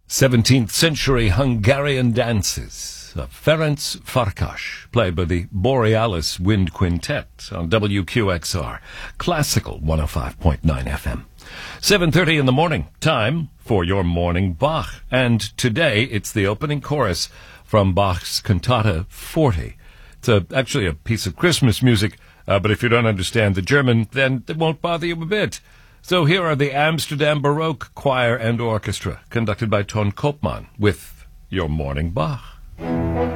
17th century Hungarian dances of Ferenc Farkas, played by the Borealis Wind Quintet on WQXR, Classical 105.9 FM. 7:30 in the morning, time for your morning Bach. And today it's the opening chorus from Bach's Cantata 40. It's actually a piece of Christmas music, but if you don't understand the German, then it won't bother you a bit. So here are the Amsterdam Baroque Choir and Orchestra, conducted by Ton Koopman, with your morning Bach.